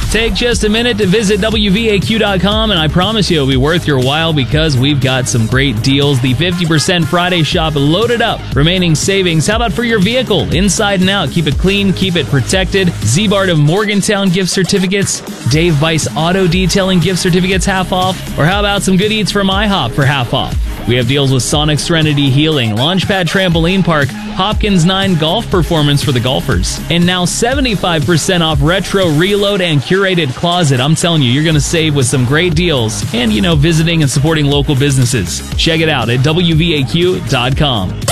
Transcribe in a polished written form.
Take just a minute to visit WVAQ.com, and I promise you it'll be worth your while because we've got some great deals. The 50% Friday shop loaded up. Remaining savings. How about for your vehicle? Inside and out. Keep it clean. Keep it protected. Z-Bart of Morgantown gift certificates. Dave Weiss Auto Detailing gift certificates half off. Or how about some good eats from IHOP for half off? We have deals with Sonic Serenity Healing, Launchpad Trampoline Park, Hopkins 9 Golf Performance for the golfers, and now 75% off Retro Reload and Curated Closet. I'm telling you, you're going to save with some great deals and, visiting and supporting local businesses. Check it out at WVAQ.com.